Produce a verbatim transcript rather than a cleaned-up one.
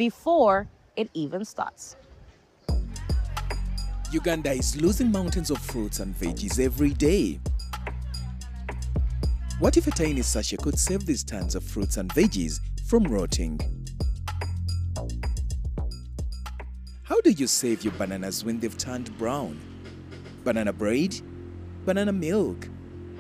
before it even starts. Uganda is losing mountains of fruits and veggies every day. What if a tiny sachet could save these tons of fruits and veggies from rotting? How do you save your bananas when they've turned brown? Banana bread? Banana milk?